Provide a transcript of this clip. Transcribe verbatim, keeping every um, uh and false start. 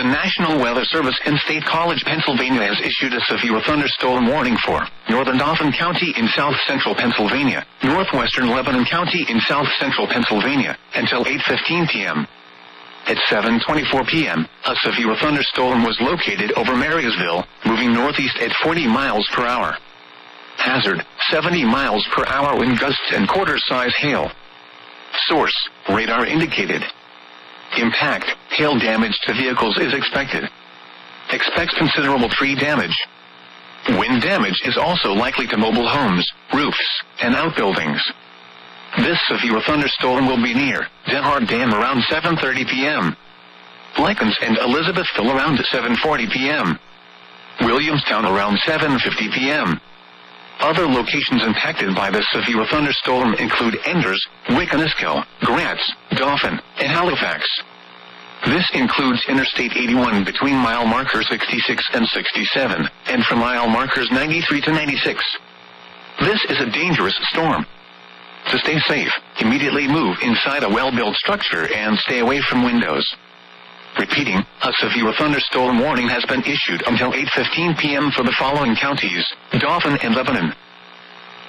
The National Weather Service in State College, Pennsylvania has issued a severe thunderstorm warning for northern Dauphin County in south-central Pennsylvania, northwestern Lebanon County in south-central Pennsylvania, until eight fifteen p.m. At seven twenty-four p.m., a severe thunderstorm was located over Marysville, moving northeast at forty miles per hour. Hazard, seventy miles per hour wind gusts and quarter-size hail. Source, radar indicated. Impact, hail damage to vehicles is expected. Expect considerable tree damage. Wind damage is also likely to mobile homes, roofs, and outbuildings. This severe thunderstorm will be near Denhart Dam around seven thirty p.m. Lycans and Elizabethville around seven forty p.m. Williamstown around seven fifty p.m. Other locations impacted by this severe thunderstorm include Enders, Wickanisco, Grants, Dauphin, and Halifax. This includes Interstate eighty-one between mile markers sixty-six and sixty-seven, and from mile markers ninety-three to ninety-six. This is a dangerous storm. To stay safe, immediately move inside a well-built structure and stay away from windows. Repeating, a severe thunderstorm warning has been issued until eight fifteen p.m. for the following counties: Dauphin and Lebanon,